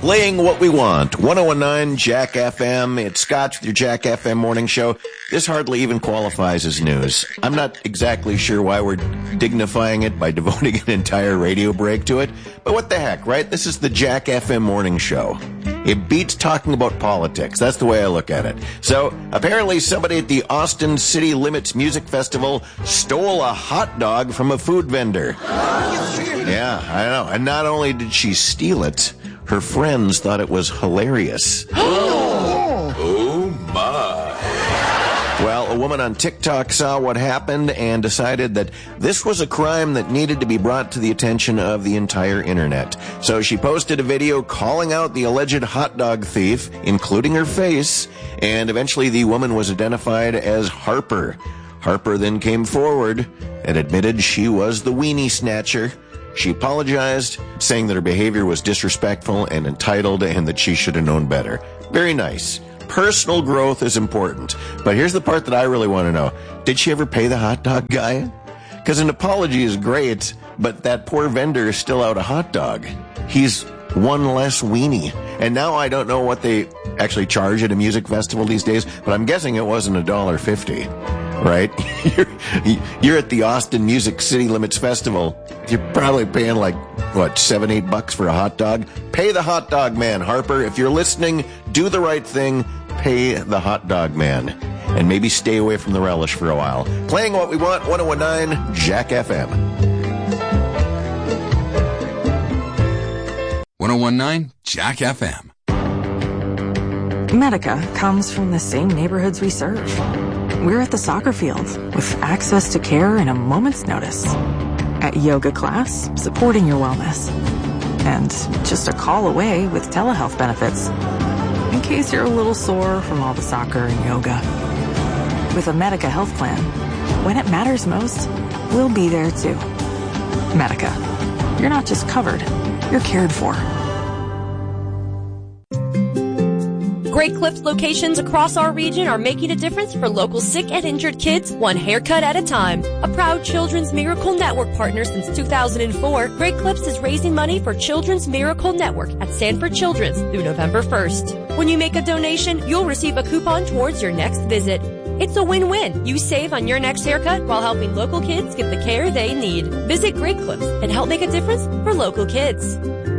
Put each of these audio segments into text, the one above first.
Playing what we want. 1019 Jack FM. It's Scotch with your Jack FM morning show. This hardly even qualifies as news. I'm not exactly sure why we're dignifying it by devoting an entire radio break to it. But what the heck, right? This is the Jack FM morning show. It beats talking about politics. That's the way I look at it. So, apparently somebody at the Austin City Limits Music Festival stole a hot dog from a food vendor. Yeah, I know. And not only did she steal it, her friends thought it was hilarious. Oh my. Well, a woman on TikTok saw what happened and decided that this was a crime that needed to be brought to the attention of the entire internet. So she posted a video calling out the alleged hot dog thief, including her face, and eventually the woman was identified as Harper. Harper then came forward and admitted she was the weenie snatcher. She apologized, saying that her behavior was disrespectful and entitled and that she should have known better. Very nice. Personal growth is important. But here's the part that I really want to know. Did she ever pay the hot dog guy? Because an apology is great, but that poor vendor is still out a hot dog. He's one less weenie. And now I don't know what they actually charge at a music festival these days, but I'm guessing it wasn't $1.50. Right? You're at the Austin Music City Limits Festival. You're probably paying like, what, $7-8 for a hot dog? Pay the hot dog man, Harper. If you're listening, do the right thing. Pay the hot dog man. And maybe stay away from the relish for a while. Playing what we want, 1019 Jack FM. 1019 Jack FM. Medica comes from the same neighborhoods we serve. We're at the soccer field with access to care in a moment's notice. At yoga class, supporting your wellness. And just a call away with telehealth benefits. In case you're a little sore from all the soccer and yoga. With a Medica health plan, when it matters most, we'll be there too. Medica. You're not just covered, you're cared for. Great Clips locations across our region are making a difference for local sick and injured kids, one haircut at a time. A proud Children's Miracle Network partner since 2004, Great Clips is raising money for Children's Miracle Network at Sanford Children's through November 1st. When you make a donation, you'll receive a coupon towards your next visit. It's a win-win. You save on your next haircut while helping local kids get the care they need. Visit Great Clips and help make a difference for local kids.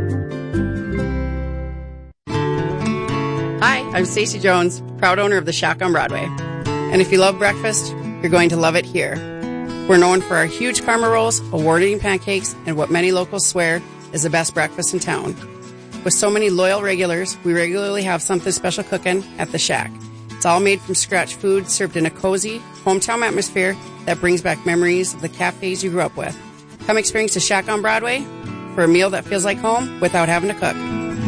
Hi, I'm Stacey Jones, proud owner of the Shack on Broadway. And if you love breakfast, you're going to love it here. We're known for our huge karma rolls, award-winning pancakes, and what many locals swear is the best breakfast in town. With so many loyal regulars, we regularly have something special cooking at the Shack. It's all made from scratch food served in a cozy, hometown atmosphere that brings back memories of the cafes you grew up with. Come experience the Shack on Broadway for a meal that feels like home without having to cook.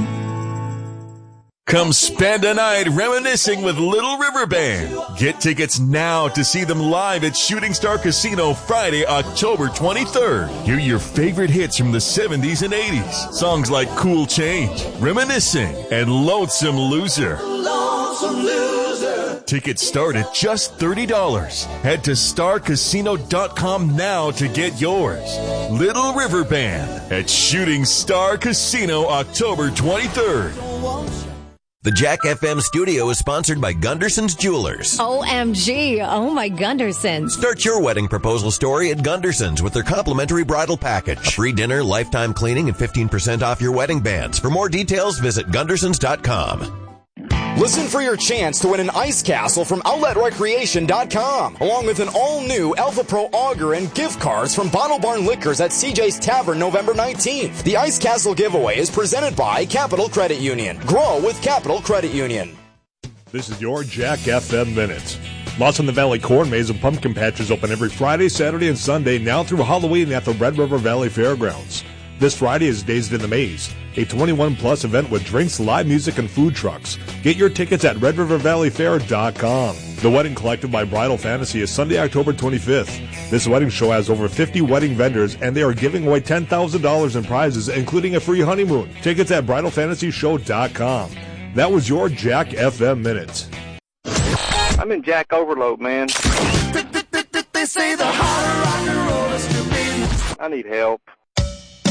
Come spend a night reminiscing with Little River Band. Get tickets now to see them live at Shooting Star Casino Friday, October 23rd. Hear your favorite hits from the 70s and 80s. Songs like Cool Change, Reminiscing, and Lonesome Loser. Lonesome Loser. Tickets start at just $30. Head to starcasino.com now to get yours. Little River Band at Shooting Star Casino October 23rd. The Jack FM studio is sponsored by Gunderson's Jewelers. OMG. Oh, my Gundersons. Start your wedding proposal story at Gunderson's with their complimentary bridal package. A free dinner, lifetime cleaning, and 15% off your wedding bands. For more details, visit Gundersons.com. Listen for your chance to win an ice castle from OutletRecreation.com, along with an all-new Alpha Pro auger and gift cards from Bottle Barn Liquors at CJ's Tavern November 19th. The ice castle giveaway is presented by Capital Credit Union. Grow with Capital Credit Union. This is your Jack FM Minute. Lost in the Valley Corn Maze and Pumpkin Patches open every Friday, Saturday, and Sunday, now through Halloween at the Red River Valley Fairgrounds. This Friday is Dazed in the Maze, a 21-plus event with drinks, live music, and food trucks. Get your tickets at RedRiverValleyFair.com. The Wedding Collective by Bridal Fantasy is Sunday, October 25th. This wedding show has over 50 wedding vendors, and they are giving away $10,000 in prizes, including a free honeymoon. Tickets at BridalFantasyShow.com. That was your Jack FM Minute. I'm in Jack Overload, man. They say the harder rock and roll is to be. I need help.